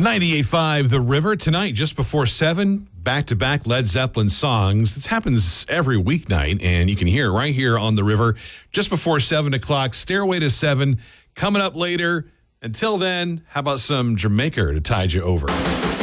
98.5 The River tonight, just before 7, back-to-back Led Zeppelin songs. This happens every weeknight, and you can hear it right here on The River just before 7 o'clock. Stairway to 7 coming up later. Until then, how about some Jamaica to tide you over?